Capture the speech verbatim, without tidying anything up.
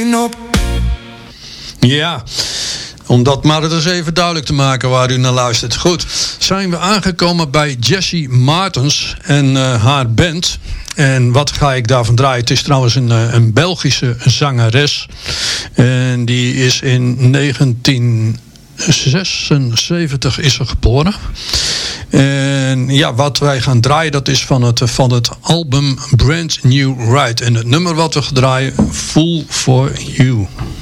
Ja, om dat maar eens even duidelijk te maken waar u naar luistert. Goed, zijn we aangekomen bij Jessie Martens en uh, haar band. En wat ga ik daarvan draaien? Het is trouwens een, een Belgische zangeres. En die is in negentien zesenzeventig is ze geboren. En ja, wat wij gaan draaien, dat is van het, van het album Brand New Ride. En het nummer wat we gaan draaien, Fool for You.